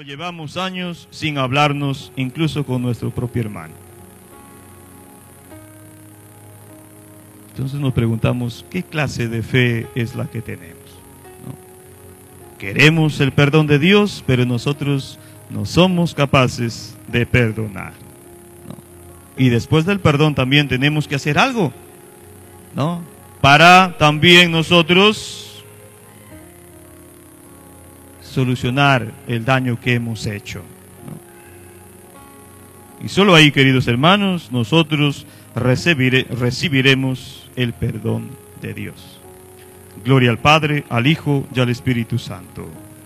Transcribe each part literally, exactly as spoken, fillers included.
pero llevamos años sin hablarnos, incluso con nuestro propio hermano. Entonces nos preguntamos, ¿qué clase de fe es la que tenemos? ¿No? Queremos el perdón de Dios, pero nosotros no somos capaces de perdonar, ¿no? Y después del perdón también tenemos que hacer algo, ¿no? Para también nosotros solucionar el daño que hemos hecho, ¿no? Y solo ahí, queridos hermanos, nosotros recibire, recibiremos el perdón de Dios. Gloria al Padre, al Hijo y al Espíritu Santo.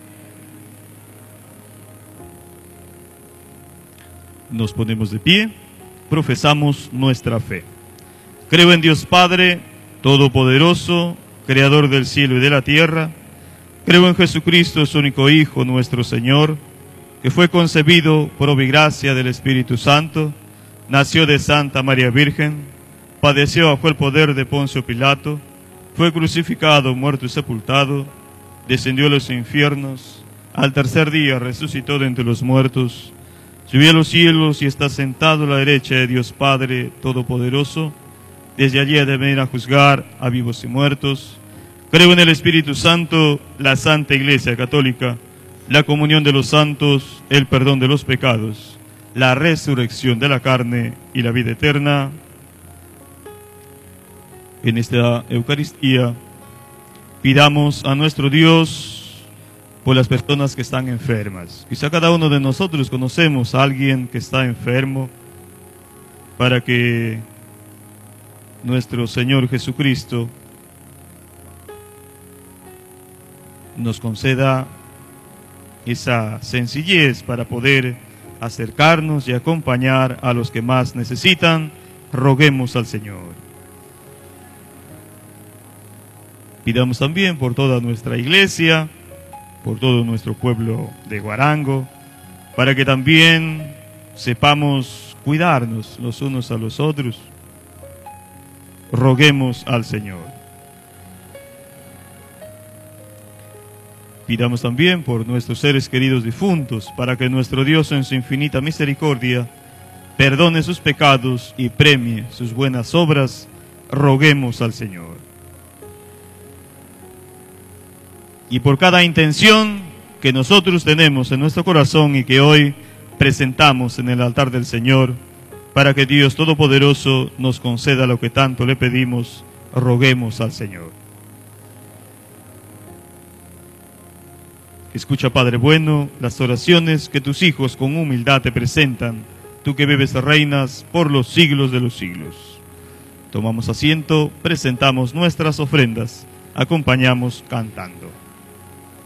Nos ponemos de pie, profesamos nuestra fe. Creo en Dios Padre Todopoderoso, Creador del cielo y de la tierra. Creo en Jesucristo, su único Hijo, nuestro Señor, que fue concebido por obra y gracia del Espíritu Santo, nació de Santa María Virgen, padeció bajo el poder de Poncio Pilato, fue crucificado, muerto y sepultado, descendió a los infiernos, al tercer día resucitó de entre los muertos, subió a los cielos y está sentado a la derecha de Dios Padre Todopoderoso. Desde allí ha de venir a juzgar a vivos y muertos. Creo en el Espíritu Santo, la Santa Iglesia Católica, la comunión de los santos, el perdón de los pecados, la resurrección de la carne y la vida eterna. En esta Eucaristía pidamos a nuestro Dios por las personas que están enfermas. Quizá cada uno de nosotros conocemos a alguien que está enfermo, para que nuestro Señor Jesucristo nos conceda esa sencillez para poder acercarnos y acompañar a los que más necesitan. Roguemos al Señor. Pidamos también por toda nuestra iglesia, por todo nuestro pueblo de Guarango, para que también sepamos cuidarnos los unos a los otros. Roguemos al Señor. Pidamos también por nuestros seres queridos difuntos, para que nuestro Dios en su infinita misericordia perdone sus pecados y premie sus buenas obras. Roguemos al Señor. Y por cada intención que nosotros tenemos en nuestro corazón y que hoy presentamos en el altar del Señor, para que Dios Todopoderoso nos conceda lo que tanto le pedimos, roguemos al Señor. Escucha, Padre bueno, las oraciones que tus hijos con humildad te presentan, tú que vives y reinas por los siglos de los siglos. Tomamos asiento, presentamos nuestras ofrendas, acompañamos cantando.